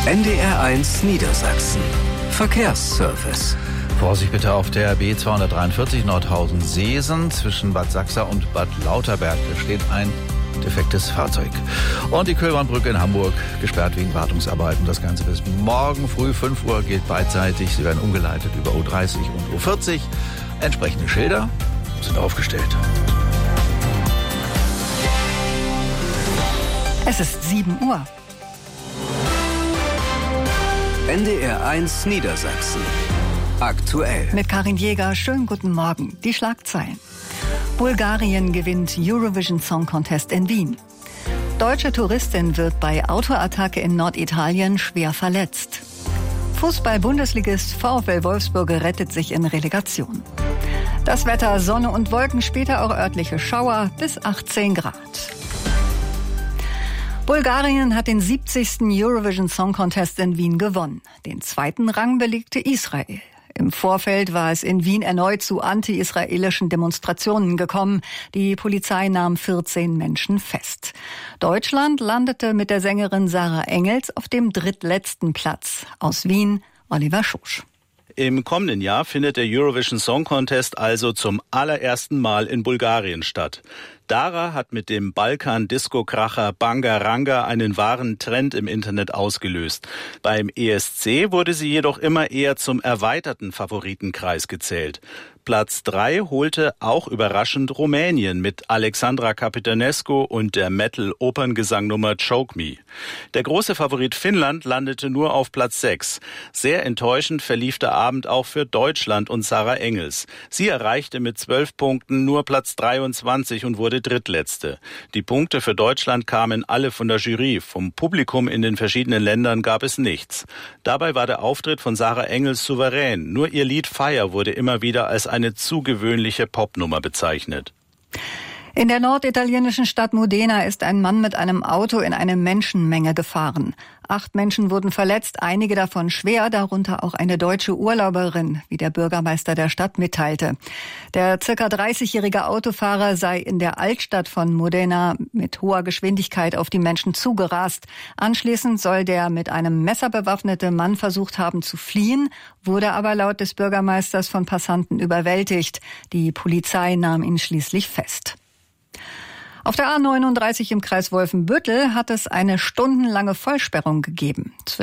NDR1 Niedersachsen. Verkehrsservice. Vorsicht bitte auf der B243 Nordhausen-Seesen zwischen Bad Sachsa und Bad Lauterberg. Da steht ein defektes Fahrzeug. Und die Köhlbahnbrücke in Hamburg gesperrt wegen Wartungsarbeiten. Das Ganze bis morgen früh 5 Uhr gilt beidseitig. Sie werden umgeleitet über U30 und U40. Entsprechende Schilder sind aufgestellt. Es ist 7 Uhr. NDR1 Niedersachsen. Aktuell. Mit Karin Jäger, schönen guten Morgen. Die Schlagzeilen. Bulgarien gewinnt Eurovision Song Contest in Wien. Deutsche Touristin wird bei Autoattacke in Norditalien schwer verletzt. Fußball-Bundesligist VfL Wolfsburg rettet sich in Relegation. Das Wetter, Sonne und Wolken, später auch örtliche Schauer bis 18 Grad. Bulgarien hat den 70. Eurovision Song Contest in Wien gewonnen. Den zweiten Rang belegte Israel. Im Vorfeld war es in Wien erneut zu anti-israelischen Demonstrationen gekommen. Die Polizei nahm 14 Menschen fest. Deutschland landete mit der Sängerin Sarah Engels auf dem drittletzten Platz. Aus Wien, Oliver Schosch. Im kommenden Jahr findet der Eurovision Song Contest also zum allerersten Mal in Bulgarien statt. Dara hat mit dem Balkan-Disco-Kracher Bangaranga einen wahren Trend im Internet ausgelöst. Beim ESC wurde sie jedoch immer eher zum erweiterten Favoritenkreis gezählt. Platz 3 holte auch überraschend Rumänien mit Alexandra Capitanescu und der Metal-Operngesangnummer Choke Me. Der große Favorit Finnland landete nur auf Platz 6. Sehr enttäuschend verlief der Abend auch für Deutschland und Sarah Engels. Sie erreichte mit 12 Punkten nur Platz 23 und wurde Drittletzte. Die Punkte für Deutschland kamen alle von der Jury. Vom Publikum in den verschiedenen Ländern gab es nichts. Dabei war der Auftritt von Sarah Engels souverän. Nur ihr Lied Fire wurde immer wieder als eine zu gewöhnliche Popnummer bezeichnet. In der norditalienischen Stadt Modena ist ein Mann mit einem Auto in eine Menschenmenge gefahren. 8 Menschen wurden verletzt, einige davon schwer, darunter auch eine deutsche Urlauberin, wie der Bürgermeister der Stadt mitteilte. Der ca. 30-jährige Autofahrer sei in der Altstadt von Modena mit hoher Geschwindigkeit auf die Menschen zugerast. Anschließend soll der mit einem Messer bewaffnete Mann versucht haben zu fliehen, wurde aber laut des Bürgermeisters von Passanten überwältigt. Die Polizei nahm ihn schließlich fest. Auf der A39 im Kreis Wolfenbüttel hat es eine stundenlange Vollsperrung gegeben.